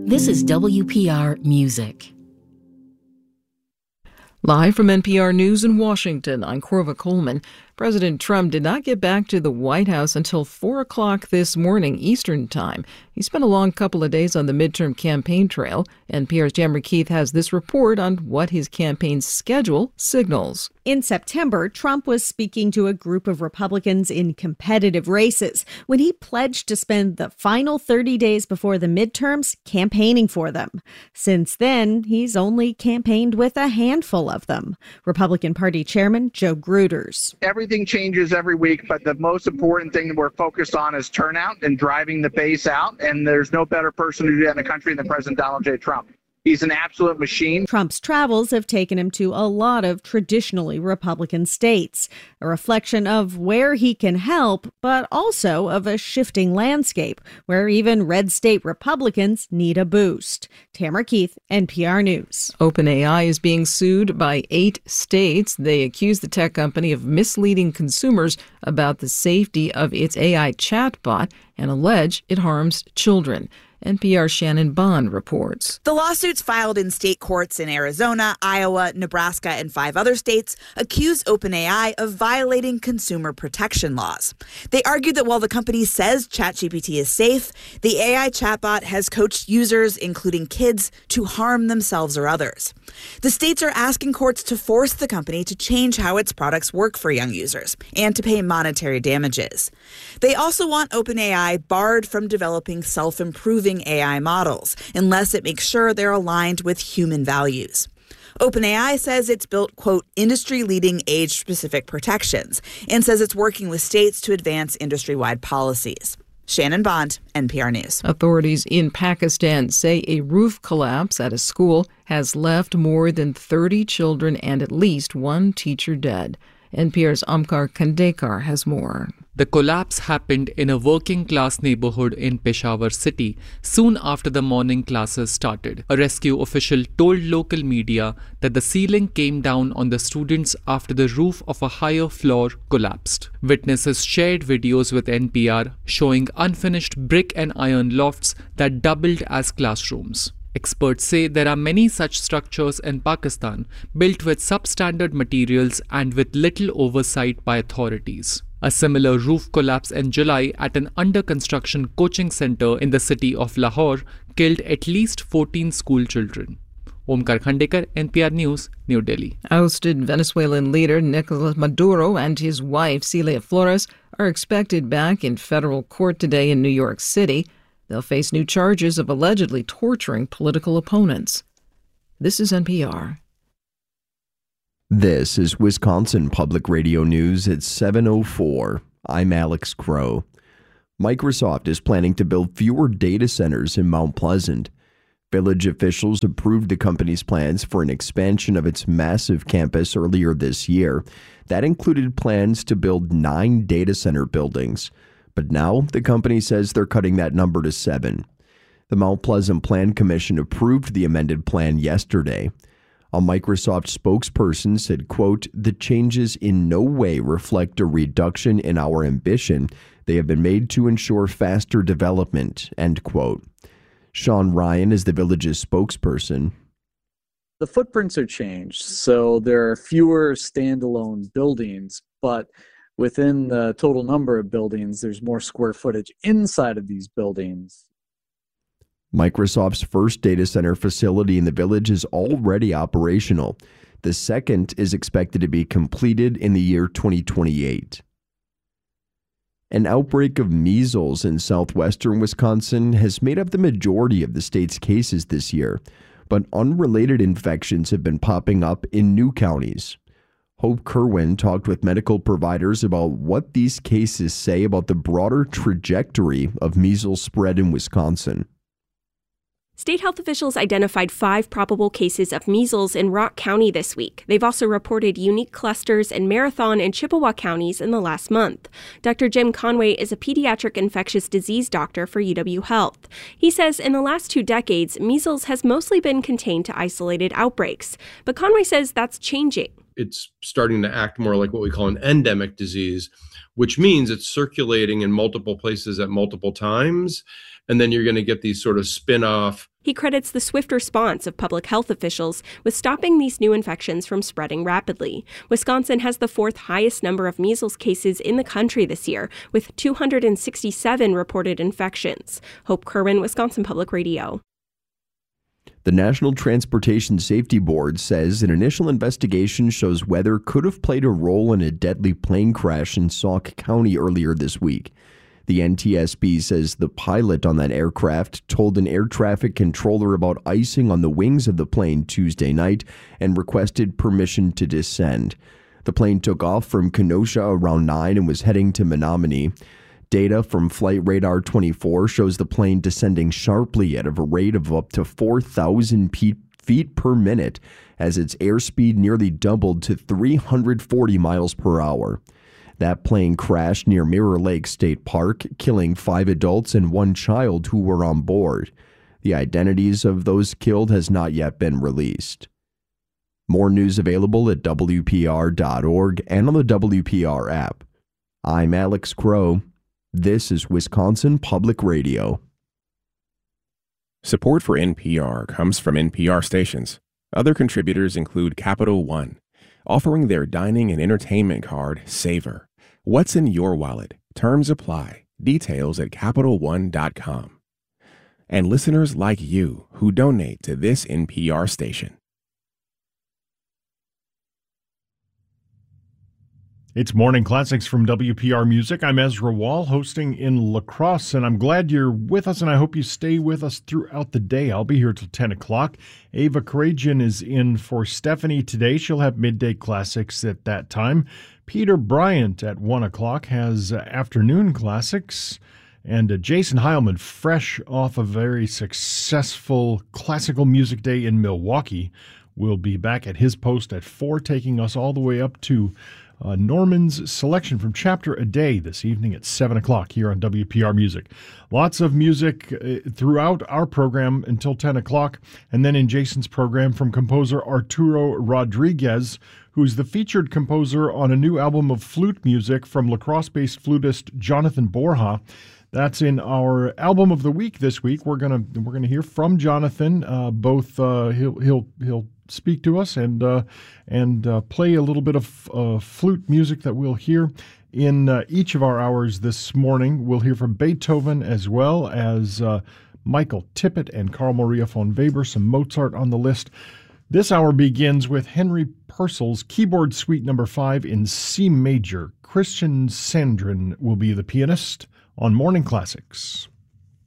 This is WPR Music. Live from NPR News in Washington, I'm Corva Coleman. President Trump did not get back to the White House until 4 o'clock this morning Eastern Time. He spent a long couple of days on the midterm campaign trail. NPR's Tamara Keith has this report on what his campaign schedule signals. In September, Trump was speaking to a group of Republicans in competitive races when he pledged to spend the final 30 days before the midterms campaigning for them. Since then, he's only campaigned with a handful of them. Republican Party Chairman Joe Gruters. Everything changes every week, but the most important thing that we're focused on is turnout and driving the base out. And there's no better person to do that in the country than President Donald J. Trump. He's an absolute machine. Trump's travels have taken him to a lot of traditionally Republican states, a reflection of where he can help, but also of a shifting landscape where even red state Republicans need a boost. Tamara Keith, NPR News. OpenAI is being sued by 8 states. They accuse the tech company of misleading consumers about the safety of its AI chatbot and allege it harms children. NPR's Shannon Bond reports. The lawsuits filed in state courts in Arizona, Iowa, Nebraska, and 5 other states accuse OpenAI of violating consumer protection laws. They argued that while the company says ChatGPT is safe, the AI chatbot has coached users, including kids, to harm themselves or others. The states are asking courts to force the company to change how its products work for young users and to pay monetary damages. They also want OpenAI barred from developing self-improving AI models unless it makes sure they're aligned with human values. OpenAI says it's built, quote, industry-leading age-specific protections and says it's working with states to advance industry-wide policies. Shannon Bond, NPR News. Authorities in Pakistan say a roof collapse at a school has left more than 30 children and at least 1 teacher dead. NPR's Omkar Khandekar has more. The collapse happened in a working-class neighborhood in Peshawar city soon after the morning classes started. A rescue official told local media that the ceiling came down on the students after the roof of a higher floor collapsed. Witnesses shared videos with NPR showing unfinished brick and iron lofts that doubled as classrooms. Experts say there are many such structures in Pakistan built with substandard materials and with little oversight by authorities. A similar roof collapse in July at an under-construction coaching center in the city of Lahore killed at least 14 school children. Omkar Khandekar, NPR News, New Delhi. Ousted Venezuelan leader Nicolas Maduro and his wife Celia Flores are expected back in federal court today in New York City. They'll face new charges of allegedly torturing political opponents. This is NPR. This is Wisconsin Public Radio News at 7:04. I'm Alex Crow. Microsoft is planning to build fewer data centers in Mount Pleasant. Village officials approved the company's plans for an expansion of its massive campus earlier this year. That included plans to build 9 data center buildings. But now the company says they're cutting that number to 7. The Mount Pleasant Plan Commission approved the amended plan yesterday. A Microsoft spokesperson said, quote, "The changes in no way reflect a reduction in our ambition. They have been made to ensure faster development," end quote. Sean Ryan is the village's spokesperson. The footprints are changed, so there are fewer standalone buildings, but within the total number of buildings, there's more square footage inside of these buildings. Microsoft's first data center facility in the village is already operational. The second is expected to be completed in the year 2028. An outbreak of measles in southwestern Wisconsin has made up the majority of the state's cases this year, but unrelated infections have been popping up in new counties. Hope Kerwin talked with medical providers about what these cases say about the broader trajectory of measles spread in Wisconsin. State health officials identified 5 probable cases of measles in Rock County this week. They've also reported unique clusters in Marathon and Chippewa counties in the last month. Dr. Jim Conway is a pediatric infectious disease doctor for UW Health. He says in the last 2 decades, measles has mostly been contained to isolated outbreaks. But Conway says that's changing. it's starting to act more like what we call an endemic disease, which means it's circulating in multiple places at multiple times. And then you're going to get these sort of spin-off. He credits the swift response of public health officials with stopping these new infections from spreading rapidly. Wisconsin has the fourth highest number of measles cases in the country this year, with 267 reported infections. Hope Kerwin, Wisconsin Public Radio. The National Transportation Safety Board says an initial investigation shows weather could have played a role in a deadly plane crash in Sauk County earlier this week. The NTSB says the pilot on that aircraft told an air traffic controller about icing on the wings of the plane Tuesday night and requested permission to descend. The plane took off from Kenosha around 9 and was heading to Menominee. Data from Flight Radar 24 shows the plane descending sharply at a rate of up to 4,000 feet per minute as its airspeed nearly doubled to 340 miles per hour. That plane crashed near Mirror Lake State Park, killing 5 adults and 1 child who were on board. The identities of those killed has not yet been released. More news available at WPR.org and on the WPR app. I'm Alex Crow. This is Wisconsin Public Radio. Support for NPR comes from NPR stations. Other contributors include Capital One, offering their dining and entertainment card, Savor. What's in your wallet? Terms apply. Details at CapitalOne.com. And listeners like you who donate to this NPR station. It's Morning Classics from WPR Music. I'm Ezra Wall, hosting in La Crosse, and I'm glad you're with us, and I hope you stay with us throughout the day. I'll be here till 10 o'clock. Ava Karajan is in for Stephanie today. She'll have Midday Classics at that time. Peter Bryant at 1 o'clock has Afternoon Classics. And Jason Heilman, fresh off a very successful classical music day in Milwaukee, will be back at his post at 4, taking us all the way up to Norman's selection from Chapter a Day this evening at 7 o'clock here on WPR Music. Lots of music throughout our program until 10 o'clock, and then in Jason's program from composer Arturo Rodriguez, who's the featured composer on a new album of flute music from La Crosse-based flutist Jonathan Borja. That's in our album of the week this week. We're gonna hear from Jonathan. Both he'll speak to us and play a little bit of flute music that we'll hear in each of our hours this morning. We'll hear from Beethoven as well as Michael Tippett and Carl Maria von Weber, some Mozart on the list. This hour begins with Henry Purcell's Keyboard Suite No. 5 in C major. Christian Sandrin will be the pianist on Morning Classics.